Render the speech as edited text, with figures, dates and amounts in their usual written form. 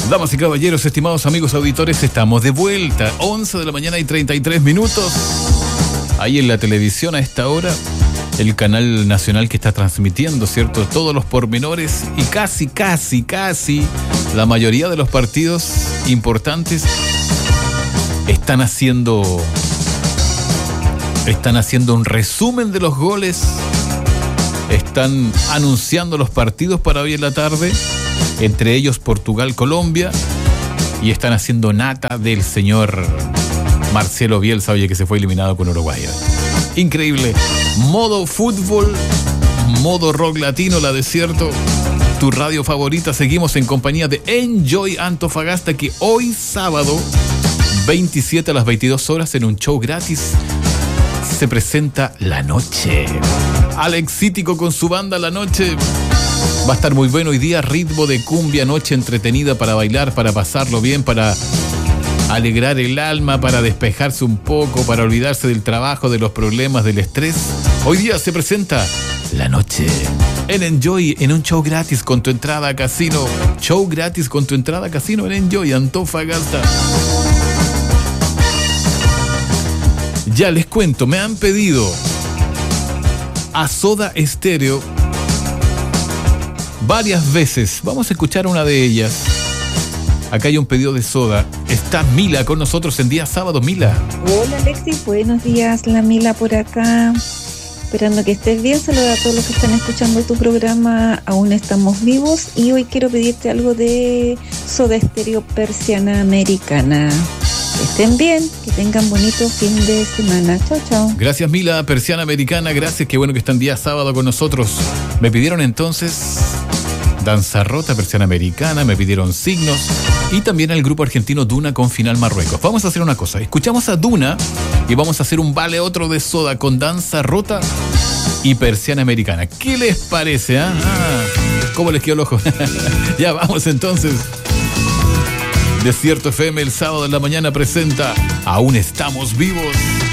Damas y caballeros, estimados amigos auditores, estamos de vuelta. 11 de la mañana y 33 minutos. Ahí en la televisión a esta hora, el canal nacional que está transmitiendo, ¿cierto? Todos los pormenores y casi la mayoría de los partidos importantes están haciendo un resumen de los goles. Están anunciando los partidos para hoy en la tarde, entre ellos Portugal-Colombia, y están haciendo nata del señor Marcelo Bielsa, oye, que se fue eliminado con Uruguay. Increíble. Modo fútbol, modo rock latino, la Desierto, tu radio favorita. Seguimos en compañía de Enjoy Antofagasta, que hoy sábado 27 a las 22 horas en un show gratis se presenta La Noche. Alexítico con su banda La Noche. Va a estar muy bueno hoy día, ritmo de cumbia, noche entretenida para bailar, para pasarlo bien, para alegrar el alma, para despejarse un poco, para olvidarse del trabajo, de los problemas, del estrés. Hoy día se presenta La Noche en Enjoy, en un show gratis con tu entrada a casino. Show gratis con tu entrada a casino en Enjoy Antofagasta. Ya les cuento, me han pedido a Soda Stereo varias veces. Vamos a escuchar una de ellas. Acá hay un pedido de Soda. Está Mila con nosotros en día sábado. Mila. Hola Alexis, buenos días. La Mila por acá. Esperando que estés bien. Saludos a todos los que están escuchando tu programa. Aún estamos vivos. Y hoy quiero pedirte algo de Soda Stereo, Persiana Americana. Que estén bien, que tengan bonito fin de semana. Chao, chao. Gracias Mila, Persiana Americana. Gracias, qué bueno que están día sábado con nosotros. Me pidieron entonces Danza Rota, Persiana Americana. Me pidieron Signos. Y también el grupo argentino Duna con Final Marruecos. Vamos a hacer una cosa. Escuchamos a Duna y vamos a hacer un vale otro de Soda con Danza Rota y Persiana Americana. ¿Qué les parece? ¿Cómo les quedó el ojo? Ya vamos entonces. Desierto FM el sábado en la mañana presenta Aún Estamos Vivos.